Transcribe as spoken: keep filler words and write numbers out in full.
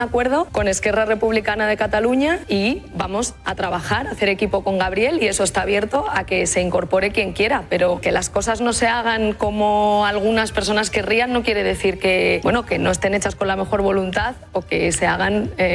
acuerdo con Esquerra Republicana de Cataluña y vamos a trabajar, a hacer equipo con Gabriel, y eso está abierto a que se incorpore quien quiera, pero que las cosas no se hagan como algunas personas querrían no quiere decir que, bueno, que no estén hechas con la mejor voluntad o que se hagan eh,